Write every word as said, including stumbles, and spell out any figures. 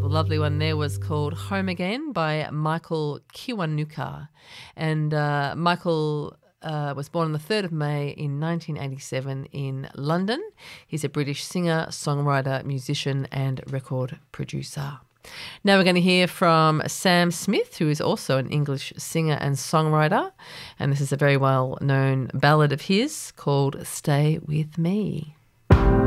lovely one there was called Home Again by Michael Kiwanuka. And uh, Michael uh, was born on the third of May in nineteen eighty-seven in London. He's a British singer, songwriter, musician and record producer. Now we're going to hear from Sam Smith, who is also an English singer and songwriter. And this is a very well-known ballad of his called Stay With Me.